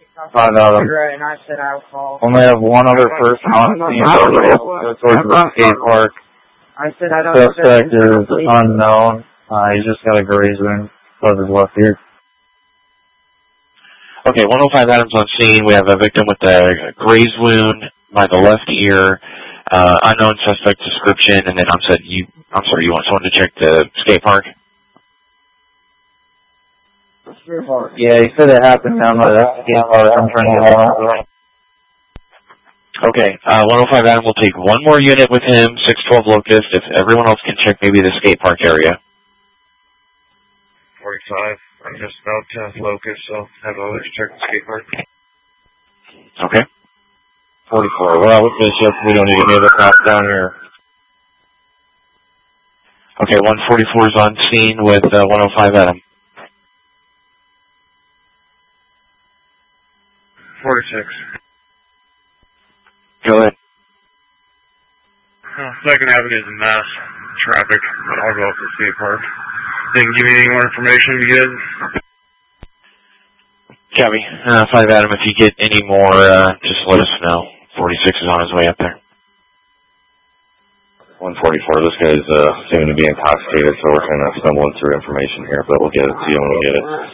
find out. And I said I would call. Only have one other person on the scene. Go towards the skate park. I said I don't know. Suspect is unknown. He's just got a graze wound above his left ear. Okay, 105 Adams on scene. We have a victim with a graze wound by the left ear. Unknown suspect description, and then you want someone to check the skate park? Yeah, he said it happened down by the skate park. I'm trying to get out. Okay, 105 Adam will take one more unit with him, 612 Locust, if everyone else can check maybe the skate park area. 45, I'm just about to Locust, so have others check the skate park. Okay. 44, well, with Bishop, we don't need any other cops down here. Okay, 144 is on scene with 105 Adam. 46. Go ahead. Second Avenue is a mass traffic, but I'll go up to the skate park. Didn't give me any more information to get. Copy. 5 Adam, if you get any more, just let us know. 46 is on his way up there. 144, this guy's seeming to be intoxicated, so we're kind of stumbling through information here, but we'll get it to you when we get it.